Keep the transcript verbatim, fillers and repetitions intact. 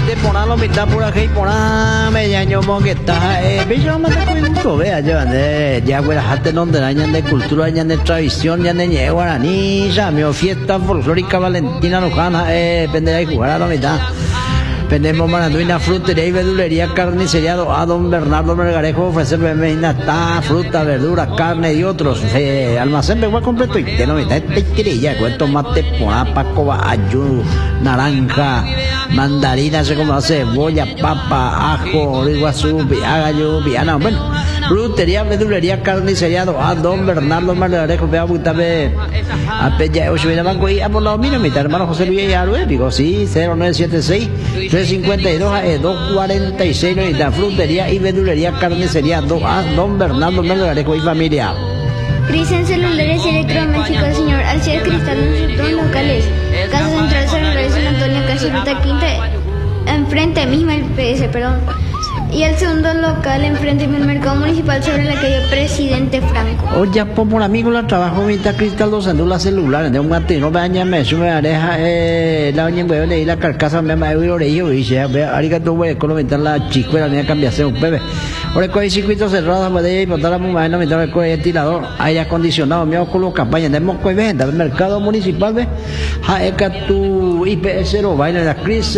te ponen la mitad por aquí, poname ya ñomo que está, eh, pero me te cuento, vea, ya, de, ya, güey, hasta donde dañan de cultura, dañan de tradición, ya de ñe guaraní, ya, mi fiesta folclórica Valentina Lujana, eh, penderá y jugar a la mitad. Tenemos Maranduina, frutería y verdulería, carnicería a don Bernardo Melgarejo, ofrecer nata, fruta, verdura, carne y otros. Eh, almacén de completo y de novedad, tequilla, con tomate, ponapa, coba, ayú, naranja, mandarina, se como cebolla, papa, ajo, origuazú, viagayo, viana, bueno. Frutería, verdulería, carnicería a don Bernardo Melgarejo, vea, butabe, a pella, o si banco y a por la mira, mi hermano José Luis Arue, digo, sí, cero nueve siete seis, tres cincuenta y dos, eh, dos cuarenta y seis, y la frutería y verdulería, carnicería a don Bernardo Melgarejo y familia. Cristian Celulares y Electrodomésticos, señor Alcides Cristal, en sus dos locales. Casa Central San Rey, San Antonio, casi Ruta Quinta, enfrente mismo el P S, perdón. Y el segundo local enfrente del mercado municipal sobre la calle Presidente Franco. Oye, pues por amigo la trabajo mitad cristal dos células celulares de un matino baña me sube areja eh la baña voy a leer la carcasa me me voy a orejo y se ve arigato voy a comentar la chicuela ni a cambiarse un bebé. Ahora con el circuito cerrado me de botar la mamá no me da el ventilador aire acondicionado me con campaña de moco y venta del mercado municipal ve ja eka tu I P S cero baila la crisis